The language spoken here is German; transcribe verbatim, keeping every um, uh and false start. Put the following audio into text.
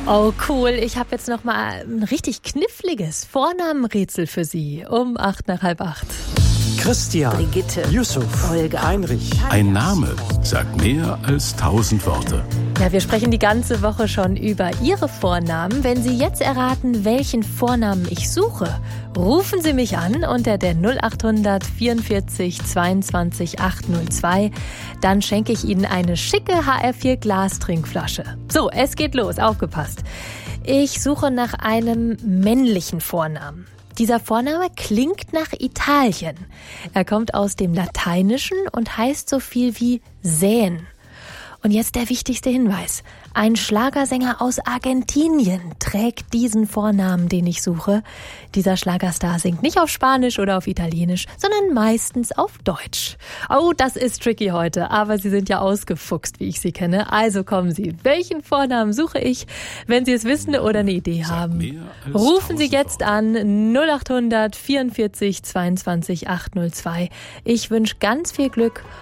Oh cool, ich habe jetzt noch mal ein richtig kniffliges Vornamenrätsel für Sie um acht nach halb acht. Christian, Brigitte, Yusuf, Olga, Heinrich. Ein Name sagt mehr als tausend Worte. Ja, wir sprechen die ganze Woche schon über Ihre Vornamen. Wenn Sie jetzt erraten, welchen Vornamen ich suche, rufen Sie mich an unter der null acht hundert vierundvierzig zweiundzwanzig achthundertzwei. Dann schenke ich Ihnen eine schicke H R vier Glastrinkflasche. So, es geht los, aufgepasst. Ich suche nach einem männlichen Vornamen. Dieser Vorname klingt nach Italien. Er kommt aus dem Lateinischen und heißt so viel wie säen. Und jetzt der wichtigste Hinweis. Ein Schlagersänger aus Argentinien trägt diesen Vornamen, den ich suche. Dieser Schlagerstar singt nicht auf Spanisch oder auf Italienisch, sondern meistens auf Deutsch. Oh, das ist tricky heute, aber Sie sind ja ausgefuchst, wie ich Sie kenne. Also kommen Sie. Welchen Vornamen suche ich? Wenn Sie es wissen oder eine Idee haben, rufen Sie jetzt an null acht hundert vierundvierzig zweiundzwanzig achthundertzwei. Ich wünsche ganz viel Glück